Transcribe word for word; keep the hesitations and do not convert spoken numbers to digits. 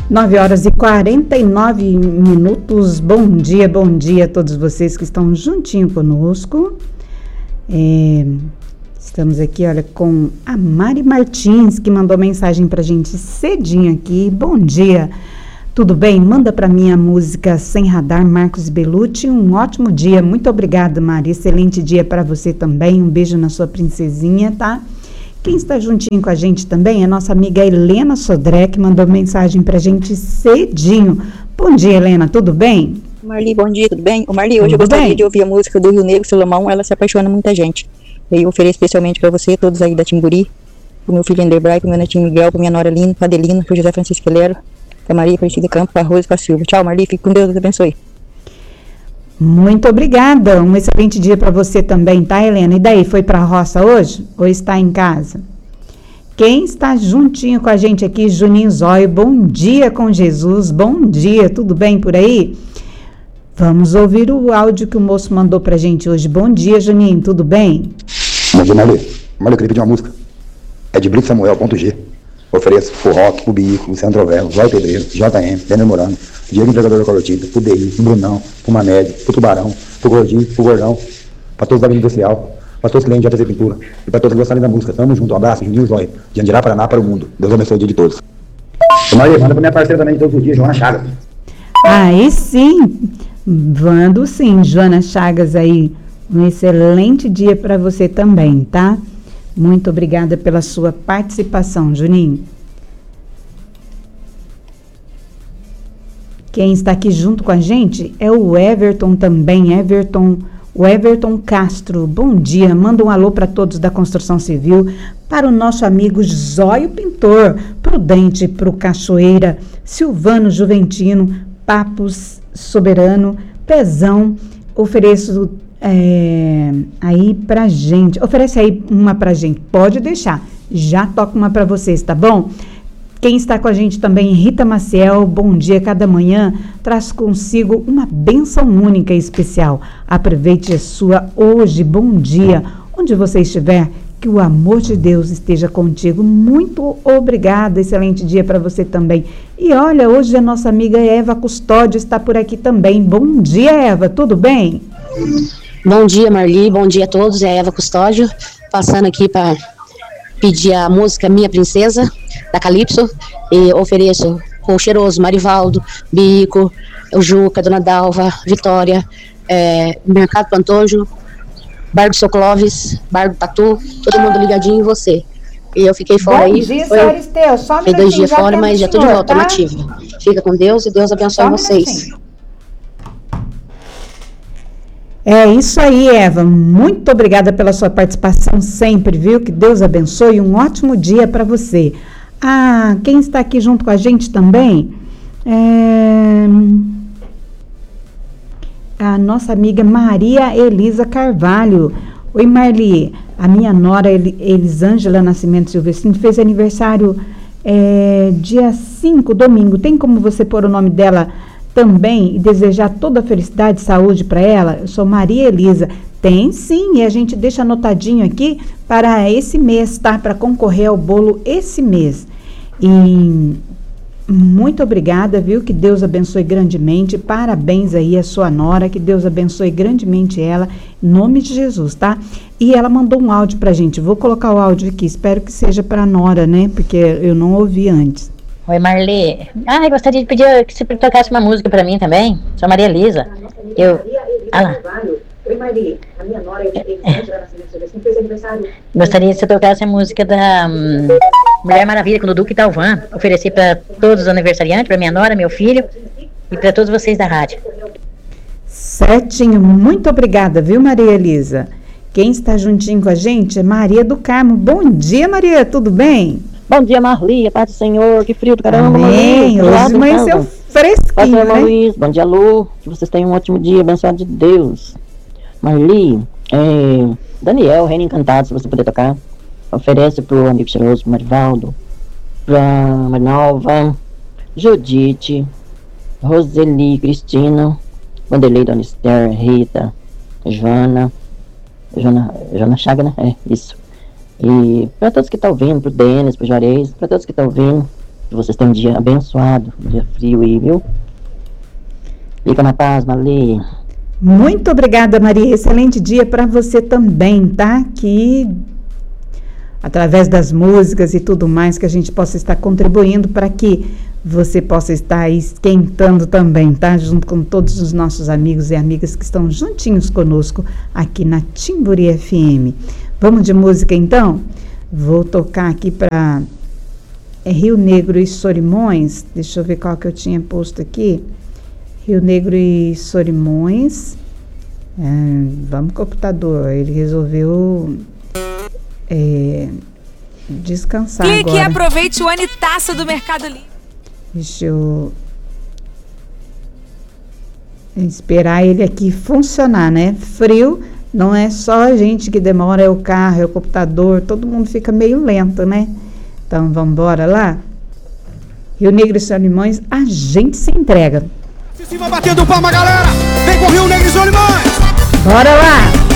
nove horas e quarenta e nove minutos. Bom dia, bom dia a todos vocês que estão juntinho conosco. É, estamos aqui, olha, com a Mari Martins, que mandou mensagem pra gente cedinho aqui. Bom dia, tudo bem? Manda pra mim a música Sem Radar, Marcos Bellucci. Um ótimo dia, muito obrigada, Mari. Excelente dia para você também. Um beijo na sua princesinha, tá? Quem está juntinho com a gente também é nossa amiga Helena Sodré, que mandou mensagem pra gente cedinho. Bom dia, Helena, tudo bem? Marli, bom dia, tudo bem? O Marli, hoje tudo eu gostaria bem? de ouvir a música do Rio Negro, Salomão, Ela Se Apaixona Muita Gente. E eu ofereço especialmente para você, todos aí da Timburi, pro meu filho Enderbray, pro meu netinho Miguel, pra minha nora Lina, pra Adelina, pro José Francisco Lero, pra Maria Aparecida Campos, pra Rose e pra Silva. Tchau, Marli, fique com Deus, Deus abençoe. Muito obrigada, um excelente dia para você também, tá, Helena? E daí, foi para a roça hoje ou está em casa? Quem está juntinho com a gente aqui, Juninho Zóio, bom dia com Jesus, bom dia, tudo bem por aí? Vamos ouvir o áudio que o moço mandou pra gente hoje. Bom dia, Juninho, tudo bem? Bom dia, Marli. Marli, eu queria pedir uma música. É de Brito Samuel, ponto G. Ofereço pro Rock, pro Bico, Luciano Trovello, Zóio Pedreiro, J M, Daniel Morano, Diego Entregador da Colotiba, pro D I, pro Brunão, pro Manédio, pro Tubarão, pro Gordinho, pro Gordão, pra todos da Avenida Industrial, pra todos os clientes de J T C Pintura e pra todos que gostarem da música. Tamo junto, um abraço, Juninho Zóio, de Andirá, Paraná, para o mundo. Deus abençoe o dia de todos. Marli, manda pra minha parceira também de todos os dias, Joana Chagas. Aí sim, mando sim, Joana Chagas aí, um excelente dia para você também, tá? Muito obrigada pela sua participação, Juninho. Quem está aqui junto com a gente é o Everton também, Everton, o Everton Castro. Bom dia, manda um alô para todos da construção civil, para o nosso amigo Zóio Pintor, Prudente, pro Cachoeira, Silvano Juventino, Papos Soberano, Pezão, ofereço é, aí pra gente, oferece aí uma pra gente, pode deixar, já toco uma pra vocês, tá bom? Quem está com a gente também, Rita Maciel, bom dia, cada manhã traz consigo uma bênção única e especial, aproveite a sua hoje, bom dia, onde você estiver, que o amor de Deus esteja contigo, muito obrigada, excelente dia para você também. E olha, hoje a nossa amiga Eva Custódio está por aqui também, bom dia, Eva, tudo bem? Bom dia, Marli, bom dia a todos, é a Eva Custódio, passando aqui para pedir a música Minha Princesa, da Calypso, e ofereço com o Cheiroso, Marivaldo, Bico, o Juca, Dona Dalva, Vitória, é, Mercado Pantojo, Bar do Seu Clóvis, Bar do Tatu, todo mundo ligadinho em você. E eu fiquei fora Bom aí, dia, foi, senhora Esteu, só um foi dois dias já fora, temos mas já tô de senhor, volta, tá? nativa. Fica com Deus e Deus abençoe Só um vocês. minutinho. É isso aí, Eva. Muito obrigada pela sua participação sempre, viu? Que Deus abençoe. Um ótimo dia para você. Ah, quem está aqui junto com a gente também é a nossa amiga Maria Elisa Carvalho. Oi, Marli. A minha nora Elisângela Nascimento Silvestrini fez aniversário é, dia cinco, domingo. Tem como você pôr o nome dela também e desejar toda a felicidade e saúde para ela? Eu sou Maria Elisa. Tem sim, e a gente deixa anotadinho aqui para esse mês, tá? Para concorrer ao bolo esse mês. E muito obrigada, viu? Que Deus abençoe grandemente. Parabéns aí à sua nora, que Deus abençoe grandemente ela, em nome de Jesus, tá? E ela mandou um áudio pra gente. Vou colocar o áudio aqui, espero que seja pra nora, né? Porque eu não ouvi antes. Oi, Marli. Ah, eu gostaria de pedir que você tocasse uma música pra mim também. Sou Maria Elisa. Eu... Ah lá. Oi, Marli. A minha nora Elisângela Nascimento Silvestrini fez aniversário. Gostaria que você tocasse a música da hum, Mulher Maravilha com Dudu e Talvan. Oferecer pra todos os aniversariantes, pra minha nora, meu filho e pra todos vocês da rádio. Certinho. Muito obrigada, viu, Maria Elisa? Quem está juntinho com a gente é Maria do Carmo. Bom dia, Maria. Tudo bem? Bom dia, Marli, a paz do Senhor, que frio do caramba, Amém. Marli. Hoje amanheceu fresquinho, né? Luiz, bom dia, Lu, que vocês tenham um ótimo dia, abençoado de Deus. Marli, é, Daniel, Reino Encantado, se você puder tocar, oferece pro amigo cheiroso, pro Marivaldo, pra Marnova, Judite, Roseli, Cristina, Vanderlei, Dona Esther, Rita, Joana, Joana, Joana Chaga, né? É, isso. E para todos que estão ouvindo, pro Denis, pro Juarez, para todos que estão ouvindo, Que vocês tenham um dia abençoado, um dia frio aí, viu? Fica na paz, Marli. Muito obrigada, Maria. Excelente dia para você também, tá? Que através das músicas e tudo mais que a gente possa estar contribuindo para que você possa estar aí esquentando também, tá? Junto com todos os nossos amigos e amigas que estão juntinhos conosco aqui na Timburi F M. Vamos de música então? Vou tocar aqui para é Rio Negro e Solimões. Deixa eu ver qual que eu tinha posto aqui. Rio Negro e Solimões. É, vamos, computador. Ele resolveu é, descansar Clique agora. e aproveite o Anitaça do Mercado Livre. Deixa eu esperar ele aqui funcionar, né? Frio, não é só a gente que demora, é o carro, é o computador, todo mundo fica meio lento, né? Então, vamos embora lá? Rio Negro e Solimões, a gente se entrega. Em cima batendo palma, galera! Vem com Rio Negro e Solimões! Bora lá!